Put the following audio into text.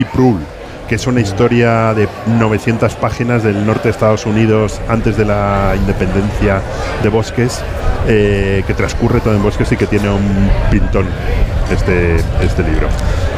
Prule, que es una historia de 900 páginas del norte de Estados Unidos antes de la independencia de bosques, que transcurre todo en bosques y que tiene un pintón este libro.